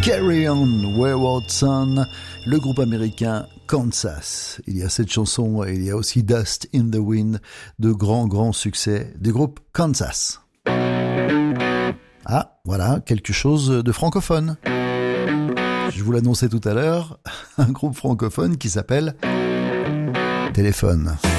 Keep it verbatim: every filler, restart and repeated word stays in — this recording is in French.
Carry On Wayward Son, le groupe américain Kansas. Il y a cette chanson et il y a aussi Dust in the Wind, de grands grands succès du groupe Kansas. Ah, voilà, quelque chose de francophone. Je vous l'annonçais tout à l'heure, un groupe francophone qui s'appelle Téléphone.